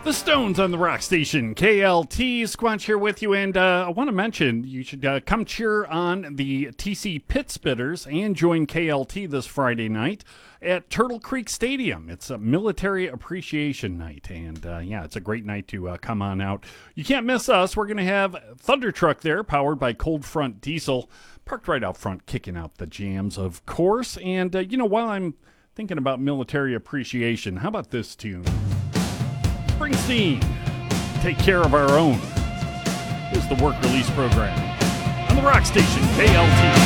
The Stones on the Rock Station, KLT. Squanch here with you, and I want to mention you should come cheer on the TC Pit Spitters and join KLT this Friday night at Turtle Creek Stadium. It's a military appreciation night, and it's a great night to come on out. You can't miss us. We're going to have Thunder Truck there, powered by Cold Front Diesel, parked right out front, kicking out the jams, of course. And, while I'm thinking about military appreciation, how about this tune? Springsteen, Take Care of Our Own, is the work release program on the Rock Station, KLT.